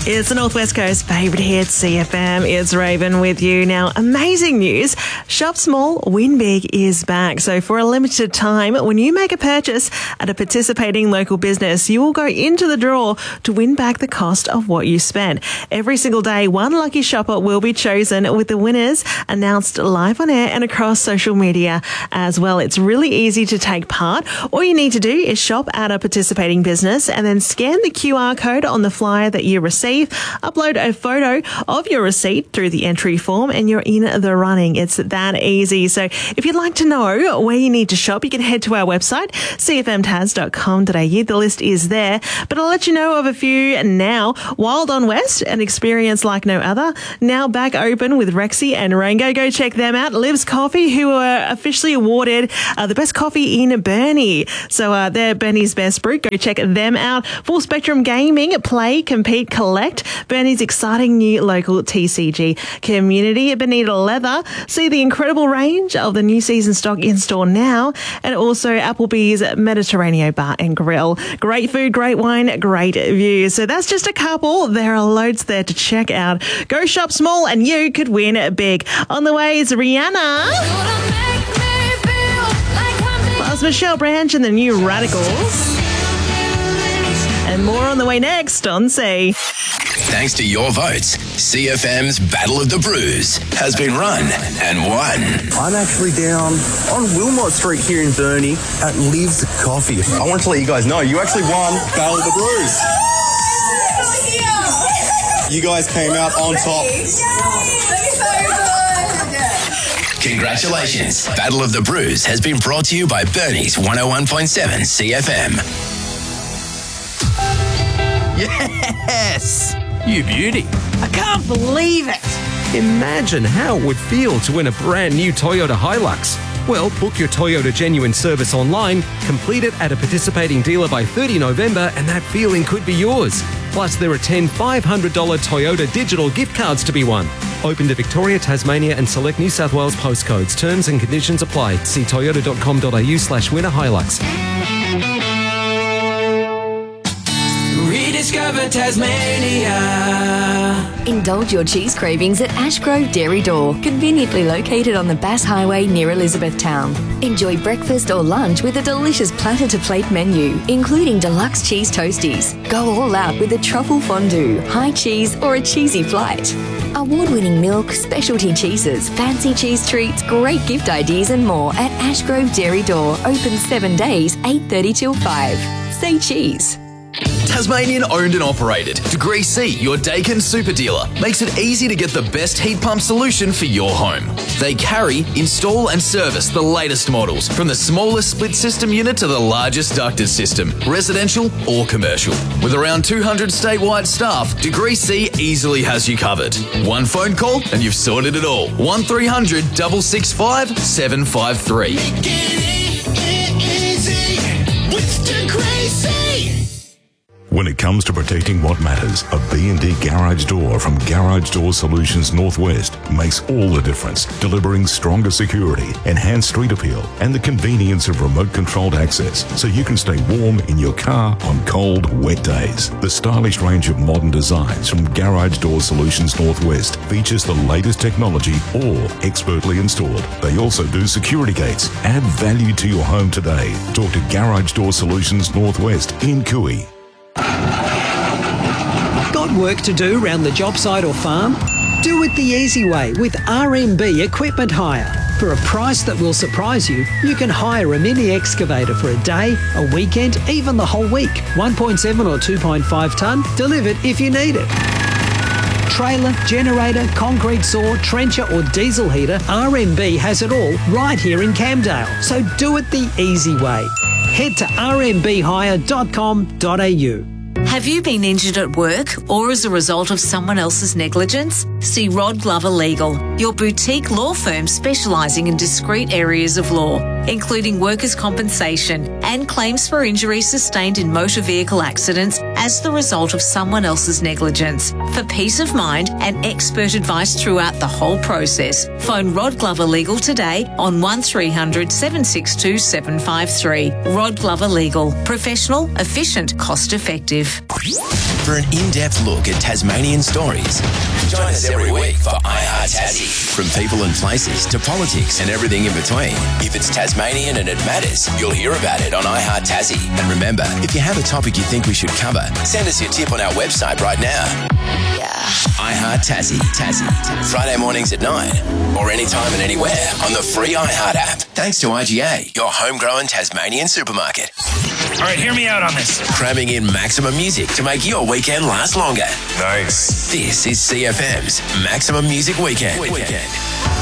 It's the Northwest Coast favourite hit, CFM. It's Raven with you. Now, amazing news. Shop Small, Win Big is back. So for a limited time, when you make a purchase at a participating local business, you will go into the draw to win back the cost of what you spent. Every single day, one lucky shopper will be chosen, with the winners announced live on air and across social media as well. It's really easy to take part. All you need to do is shop at a participating business and then scan the QR code on the flyer that you receive. Upload a photo of your receipt through the entry form and you're in the running. It's that easy. So if you'd like to know where you need to shop, you can head to our website, cfmtas.com.au. The list is there. But I'll let you know of a few now. Wild on West, an experience like no other. Now back open with Rexy and Rango. Go check them out. Liv's Coffee, who were officially awarded the best coffee in Burnie. So they're Burnie's best brew. Go check them out. Full Spectrum Gaming, play, compete, collect. Burnie's exciting new local TCG community. Bonita Leather. See the incredible range of the new season stock in store now. And also Applebee's Mediterranean Bar and Grill. Great food, great wine, great views. So that's just a couple. There are loads there to check out. Go shop small and you could win big. On the way is Rihanna. Plus Michelle Branch and the New Radicals. And more on the way next on C. Thanks to your votes, CFM's Battle of the Brews has been run and won. I'm actually down on Wilmot Street here in Burnie at Liv's Coffee. I want to let you guys know, you actually won Battle of the Brews. You guys came out on top. Congratulations. Battle of the Brews has been brought to you by Burnie's 101.7 CFM. Yes! You beauty. I can't believe it. Imagine how it would feel to win a brand new Toyota Hilux. Well, book your Toyota Genuine service online, complete it at a participating dealer by 30 November, and that feeling could be yours. Plus, there are 10 $500 Toyota digital gift cards to be won. Open to Victoria, Tasmania and select New South Wales postcodes. Terms and conditions apply. See toyota.com.au/winner Hilux. Rediscover Tasmania. Indulge your cheese cravings at Ashgrove Dairy Door, conveniently located on the Bass Highway near Elizabethtown. Enjoy breakfast or lunch with a delicious platter-to-plate menu, including deluxe cheese toasties. Go all out with a truffle fondue, high cheese or a cheesy flight. Award-winning milk, specialty cheeses, fancy cheese treats, great gift ideas and more at Ashgrove Dairy Door. Open 7 days, 8:30 till 5. Say cheese. Tasmanian owned and operated. Degree C, your Dakin super dealer, makes it easy to get the best heat pump solution for your home. They carry, install and service the latest models, from the smallest split system unit to the largest ducted system, residential or commercial. With around 200 statewide staff, Degree C easily has you covered. One phone call and you've sorted it all. 1300 665 753. Make it easy with Degree C. When it comes to protecting what matters, a B&D garage door from Garage Door Solutions Northwest makes all the difference, delivering stronger security, enhanced street appeal, and the convenience of remote-controlled access so you can stay warm in your car on cold, wet days. The stylish range of modern designs from Garage Door Solutions Northwest features the latest technology, all expertly installed. They also do security gates. Add value to your home today. Talk to Garage Door Solutions Northwest in Cooey. Got work to do around the job site or farm? Do it the easy way with RMB Equipment Hire. For a price that will surprise you, you can hire a mini excavator for a day, a weekend, even the whole week. 1.7 or 2.5 tonne, delivered if you need it. Trailer, generator, concrete saw, trencher or diesel heater, RMB has it all right here in Camdale. So do it the easy way. Head to rmbhire.com.au. Have you been injured at work or as a result of someone else's negligence? See Rod Glover Legal, your boutique law firm specialising in discrete areas of law, including workers' compensation and claims for injuries sustained in motor vehicle accidents as the result of someone else's negligence. For peace of mind and expert advice throughout the whole process, phone Rod Glover Legal today on 1300 762 753. Rod Glover Legal. Professional, efficient, cost effective. For an in-depth look at Tasmanian stories, join us every week for iHeart Tassie. From people and places to politics and everything in between. If it's Tasmanian and it matters, you'll hear about it on iHeart Tassie. And remember, if you have a topic you think we should cover, send us your tip on our website right now. iHeart Tassie. Friday mornings at 9 or anytime and anywhere on the free iHeart app. Thanks to IGA, your homegrown Tasmanian supermarket. All right, hear me out on this. Cramming in maximum music to make your weekend last longer. Nice. This is CFM's Maximum Music Weekend.